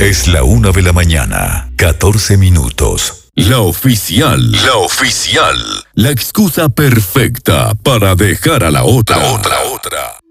Es la 1 de la mañana, 14 minutos. La oficial. La oficial. La excusa perfecta para dejar a la otra.